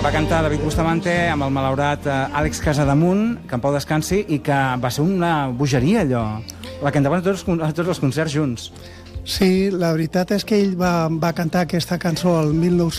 va cantar David Bustamante amb el malaurat Àlex Casademunt, que en pau descansi, i que va ser una bogeria, allò. La cantaven a tots els concerts junts. Sí, la veritat és que ell va cantar aquesta cançó el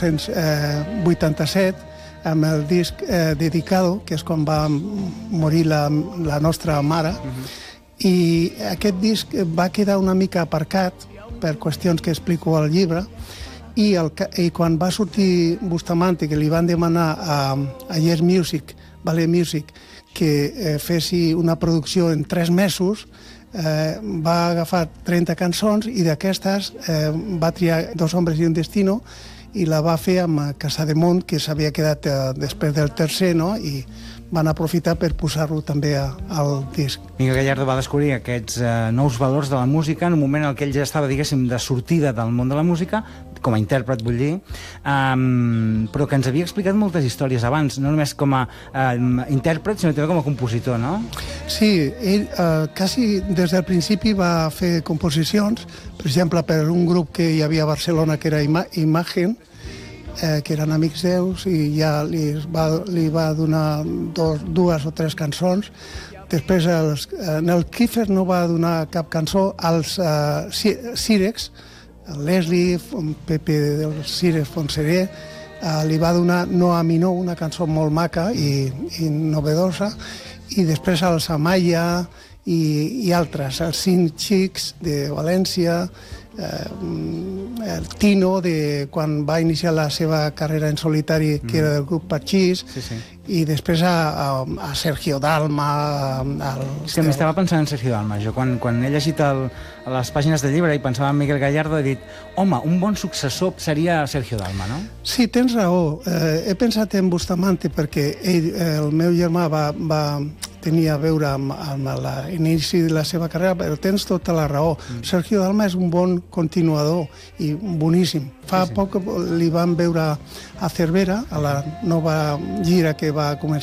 1987 amb el disc Dedicado, que és quan va morir la nostra mare, i aquest disc va quedar una mica aparcat per qüestions que explico al llibre, i quan va sortir Bustamante, que li van demanar a Yes Music, Ballet Music, que fessi una producció en 3 mesos, va agafar 30 cançons i d'aquestes va triar Dos hombres y un destino i la va fer amb Casademunt, que s'havia quedat després del tercer, no? I van aprofitar per posar-lo també al disc. Miguel Gallardo va descobrir aquests nous valors de la música en un moment en què ell ja estava, diguéssim, de sortida del món de la música, com a intèrpret, vull dir, però que ens havia explicat moltes històries abans, no només com a intèrpret, sinó també com a compositor, no? Sí, ell quasi des del principi va fer composicions, per exemple, per un grup que hi havia a Barcelona, que era Imagen, que eren amics seus, i ja li va donar 2 o 3 cançons. Després el Kiefer no va donar cap cançó, als Cirex, el Leslie, Pepe del Cirex Fonseré, li va donar No a mi no, una cançó molt maca i novedosa, i després els Amaya i altres, els 5 Xics de València, el Tino, quan va iniciar la seva carrera en solitari, que era del grup Parchís, i després a Sergio Dalma. Sí, m'estava pensant en Sergio Dalma. Jo, quan he llegit les pàgines del llibre i pensava en Miguel Gallardo, he dit, home, un bon successor seria Sergio Dalma, no? Sí, tens raó. He pensat en Bustamante perquè el meu germà tenia a veure amb l'inici de la seva carrera, però tens tota la raó. Sergio Dalma és un bon continuador i boníssim. Fa poc li van veure a Cervera, a la nova gira que va començar